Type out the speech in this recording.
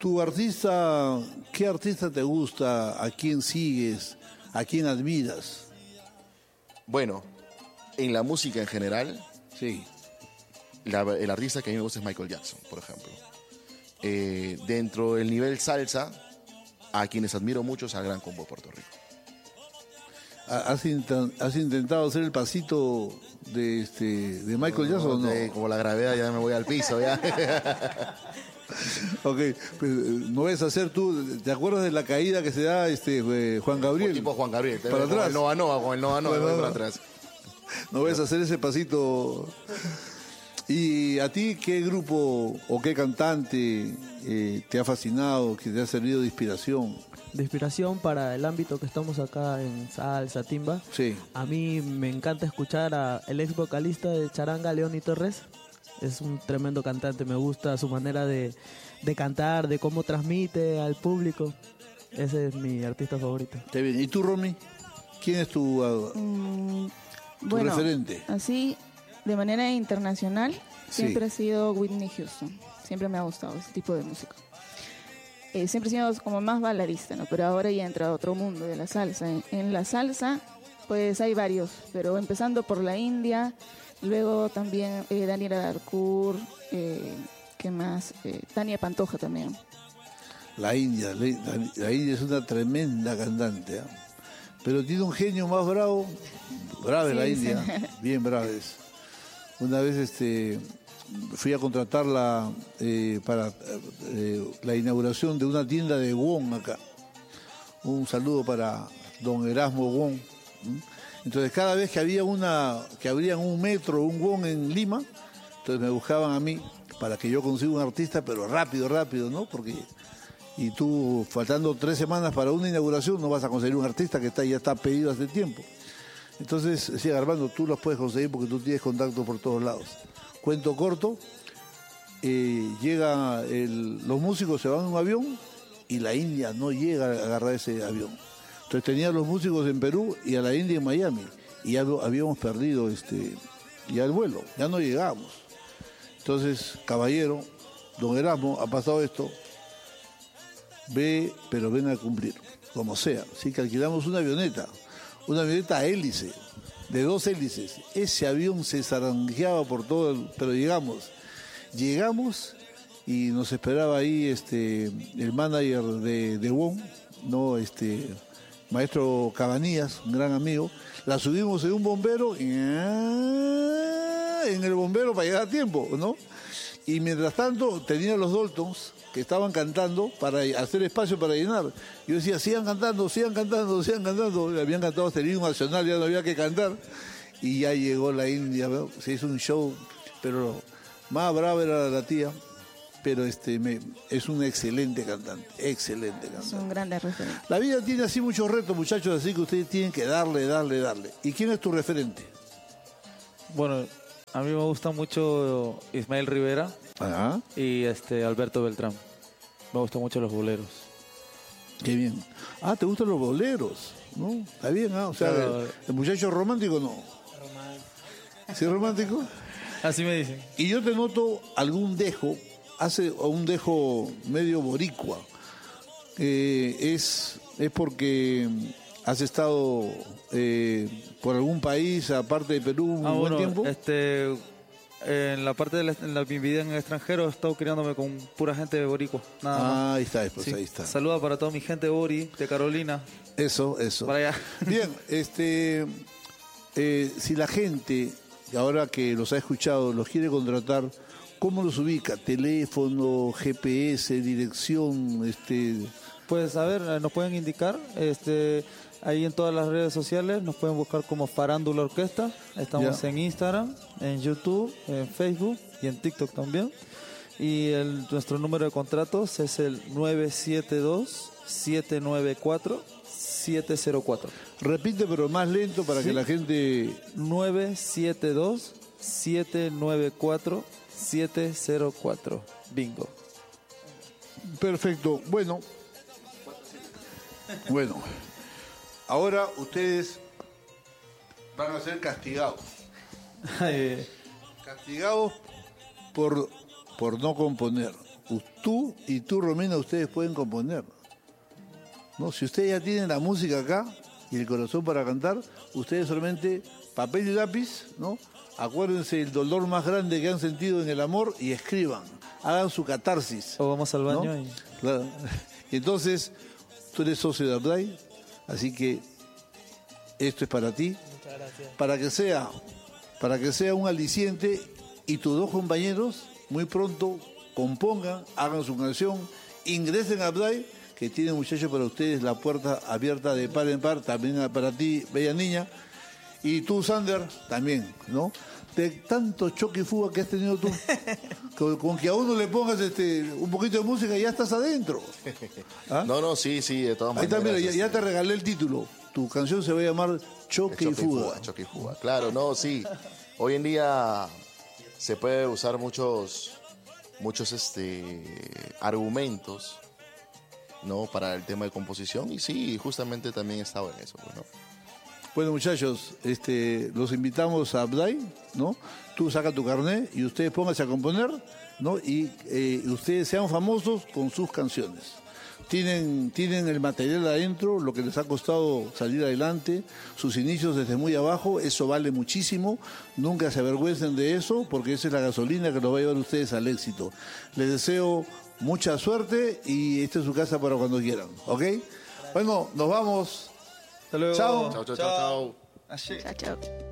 ¿Tu artista, qué artista te gusta? ¿A quién sigues? ¿A quién admiras? Bueno, en la música en general, Sí. el artista que a mí me gusta es Michael Jackson, por ejemplo. Dentro del nivel salsa, a quienes admiro mucho es al Gran Combo de Puerto Rico. ¿Has intentado hacer el pasito de Michael Jackson o no? Como la gravedad ya me voy al piso, ya. Ok, pues, no ves a hacer tú, ¿te acuerdas de la caída que se da Juan Gabriel? Tipo Juan Gabriel. Para con atrás. El Nova Nova, con el Nova Nova, Bueno, para atrás. ¿No ves hacer ese pasito? ¿Y a ti qué grupo o qué cantante te ha fascinado, que te ha servido de inspiración? De inspiración para el ámbito que estamos acá en salsa, timba. Sí. A mí me encanta escuchar a el ex vocalista de Charanga, Leoni Torres. Es un tremendo cantante, me gusta su manera de cantar, de cómo transmite al público. Ese es mi artista favorito. Está bien. ¿Y tú, Romy? ¿Quién es tu Bueno, referente? así, de manera internacional, siempre ha sido Whitney Houston. Siempre me ha gustado ese tipo de música. Siempre he sido como más baladista, ¿no? Pero ahora ya entra a otro mundo de la salsa. En la salsa, pues hay varios, pero empezando por la India, luego también Daniela Darcourt, ¿qué más? Tania Pantoja también. La India es una tremenda cantante, ¿eh? Pero tiene un genio más bravo. Brava es Sí, la sí. India, bien brava es. Una vez fui a contratarla para la inauguración de una tienda de Wong acá. Un saludo para don Erasmo Wong. Entonces cada vez que había que abrían un metro, un Wong en Lima, entonces me buscaban a mí para que yo consiga un artista, pero rápido, ¿no? Porque y tú, faltando 3 semanas para una inauguración, no vas a conseguir un artista que ya está pedido hace tiempo. Entonces decía, Armando, tú los puedes conseguir porque tú tienes contacto por todos lados. Cuento corto, los músicos se van en un avión y la India no llega a agarrar ese avión. Entonces tenía los músicos en Perú y a la India en Miami. Y ya habíamos perdido ya el vuelo, ya no llegamos. Entonces, caballero, don Erasmo, ha pasado esto, pero ven a cumplir, como sea. Así que alquilamos una avioneta a hélice, de 2 hélices. Ese avión se zarandeaba por todo, pero llegamos y nos esperaba ahí el manager de Wong, ¿no? Maestro Cabanillas, un gran amigo. La subimos en un bombero, en el bombero para llegar a tiempo, ¿no? Y mientras tanto tenía los Daltons que estaban cantando para hacer espacio para llenar. Yo decía, sigan cantando. Habían cantado hasta el himno nacional, ya no había que cantar. Y ya llegó la India, ¿no? Se hizo un show, pero más brava era la tía. Pero es un excelente cantante. Son grandes referentes. La vida tiene así muchos retos, muchachos, así que ustedes tienen que darle. ¿Y quién es tu referente? Bueno, a mí me gusta mucho Ismael Rivera. Ajá. Y Alberto Beltrán. Me gustan mucho los boleros. Qué bien. Ah, ¿te gustan los boleros? ¿No? Está bien, ¿ah? O sea, Pero, el muchacho romántico no. ¿Sí romántico? así me dicen. Y yo te noto algún dejo, un dejo medio boricua. Es porque has estado por algún país, aparte de Perú, un buen tiempo. En la parte de mi vida en el extranjero he estado criándome con pura gente de boricua, nada más. Ahí está, pues Sí. ahí está. Saluda para toda mi gente bori, de Carolina. Eso. Para allá. Bien, si la gente, ahora que los ha escuchado, los quiere contratar, ¿cómo los ubica? ¿Teléfono, GPS, dirección? Pues a ver, nos pueden indicar, ahí en todas las redes sociales, nos pueden buscar como Farándula Orquesta. Estamos Ya. en Instagram, en YouTube, en Facebook y en TikTok también. Y nuestro número de contratos es el 972-794-704. Repite, pero más lento para que la gente... 972-794-704. Bingo. Perfecto. Bueno, ahora ustedes van a ser castigados. Castigados por no componer. tú y tú, Romina, ustedes pueden componer. ¿No? Si ustedes ya tienen la música acá y el corazón para cantar, ustedes solamente papel y lápiz, ¿no? Acuérdense el dolor más grande que han sentido en el amor y escriban, hagan su catarsis. O vamos al baño, ¿no? y... Claro. Y entonces, tú eres socio de Abday, así que esto es para ti. Muchas gracias. Para que sea un aliciente y tus dos compañeros muy pronto compongan, hagan su canción, ingresen a Abday, que tiene, muchachos, para ustedes la puerta abierta de par en par, también para ti, bella niña, y tú, Sander, también, ¿no? De tanto choque y fuga que has tenido tú, con que a uno le pongas un poquito de música y ya estás adentro. ¿Ah? No, sí, de todas Ahí maneras. está, mira, ya te regalé el título. Tu canción se va a llamar Choque y Fuga. Choque y fuga, claro, no, sí. Hoy en día se puede usar muchos argumentos, ¿no? Para el tema de composición, y sí, justamente también he estado en eso, ¿no? Bueno, muchachos, los invitamos a Abday, ¿no? Tú saca tu carnet y ustedes pónganse a componer, ¿no? Y ustedes sean famosos con sus canciones. Tienen el material adentro, lo que les ha costado salir adelante, sus inicios desde muy abajo, eso vale muchísimo. Nunca se avergüencen de eso, porque esa es la gasolina que los va a llevar ustedes al éxito. Les deseo mucha suerte y esta es su casa para cuando quieran, ¿ok? Bueno, nos vamos. Hasta luego. Chao. Chao. Así. Chao, chao.